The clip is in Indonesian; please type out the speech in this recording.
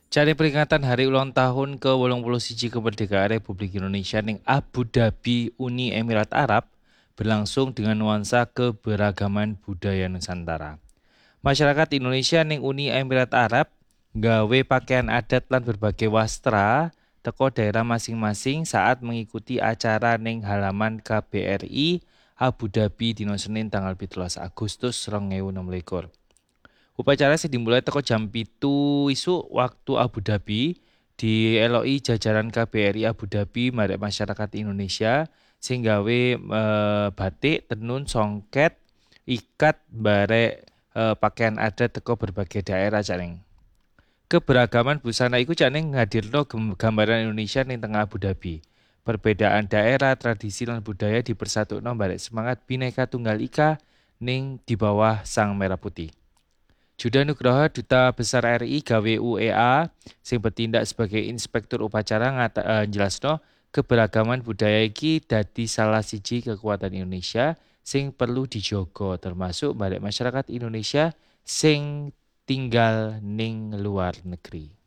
Cari peringatan hari ulang tahun ke-81 kemerdekaan Republik Indonesia ning Abu Dhabi, Uni Emirat Arab berlangsung dengan nuansa keberagaman budaya Nusantara. Masyarakat Indonesia ning Uni Emirat Arab gawe pakaian adat lan berbagai wastra teko daerah masing-masing saat mengikuti acara ning halaman KBRI Abu Dhabi dino Senin tanggal 17 Agustus 2026. Upacara sing dimulai teko jam 7 isuk waktu Abu Dhabi dieloki jajaran KBRI Abu Dhabi marek masyarakat Indonesia sing gawe batik, tenun, songket, ikat, barek pakaian adat teko berbagai daerah caning. Keberagaman busana iku caning ngadirno gambaran Indonesia ning tengah Abu Dhabi. Perbedaan daerah, tradisi lan budaya dipersatukan barek semangat Bhinneka Tunggal Ika ning di bawah Sang Merah Putih. Judah Nugroho, Duta Besar RI gawe UEA sing bertindak sebagai inspektur upacara jelasno keberagaman budaya iki dadi salah siji kekuatan Indonesia sing perlu dijogo termasuk balik masyarakat Indonesia sing tinggal ning luar negeri.